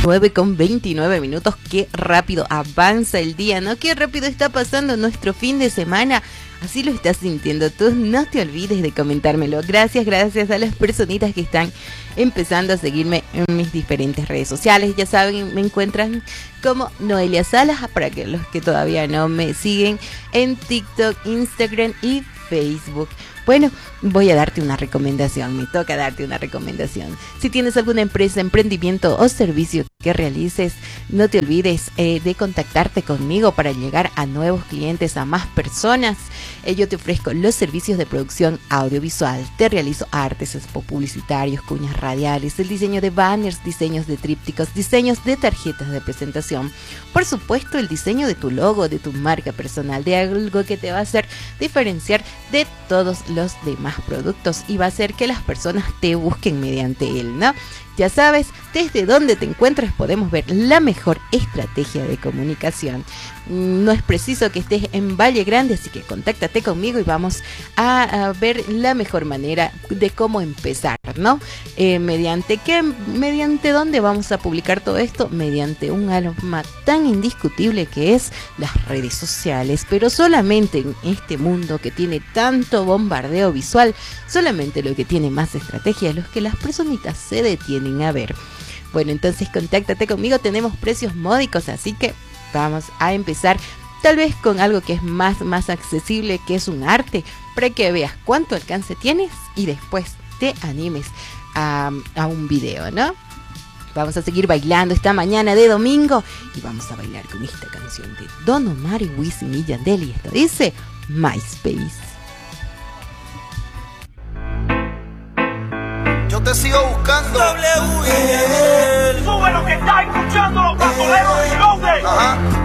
9:29. Qué rápido avanza el día, ¿no? Qué rápido está pasando nuestro fin de semana. Así lo estás sintiendo tú. No te olvides de comentármelo. Gracias a las personitas que están empezando a seguirme en mis diferentes redes sociales. Ya saben, me encuentran como Noelia Salas, para que los que todavía no me siguen en TikTok, Instagram y Facebook. Bueno, voy a darte una recomendación, me toca darte una recomendación. Si tienes alguna empresa, emprendimiento o servicio que realices, no te olvides de contactarte conmigo para llegar a nuevos clientes, a más personas. Yo te ofrezco los servicios de producción audiovisual, te realizo artes, publicitarios, cuñas radiales, el diseño de banners, diseños de trípticos, diseños de tarjetas de presentación. Por supuesto, el diseño de tu logo, de tu marca personal, de algo que te va a hacer diferenciar de todos los demás productos y va a hacer que las personas te busquen mediante él, ¿no? Ya sabes, desde donde te encuentres podemos ver la mejor estrategia de comunicación. No es preciso que estés en Valle Grande, así que contáctate conmigo y vamos a ver la mejor manera de cómo empezar, ¿no? ¿Mediante dónde vamos a publicar todo esto? Mediante un arma tan indiscutible que es las redes sociales, pero solamente en este mundo que tiene tanto bombardeo visual, solamente lo que tiene más estrategia es lo que las personitas se detienen a ver. Bueno, entonces contáctate conmigo, tenemos precios módicos, así que vamos a empezar tal vez con algo que es más accesible, que es un arte, para que veas cuánto alcance tienes y después te animes a un video, ¿no? Vamos a seguir bailando esta mañana de domingo y vamos a bailar con esta canción de Don Omar y Wisin y Yandel, y esto dice MySpace. Yo te sigo buscando.